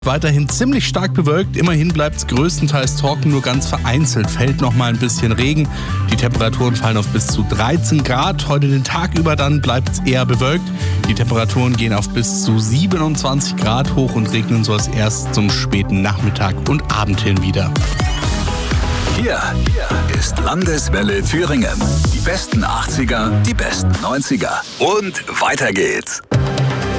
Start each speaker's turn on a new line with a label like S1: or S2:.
S1: Weiterhin ziemlich stark bewölkt, immerhin bleibt es größtenteils trocken, nur ganz vereinzelt fällt noch mal ein bisschen Regen. Die Temperaturen fallen auf bis zu 13 Grad. Heute den Tag über dann bleibt es eher bewölkt. Die Temperaturen gehen auf bis zu 27 Grad hoch und regnen soll es erst zum späten Nachmittag und Abend hin wieder.
S2: Hier ist Landeswelle Thüringen. Die besten 80er, die besten 90er und weiter geht's.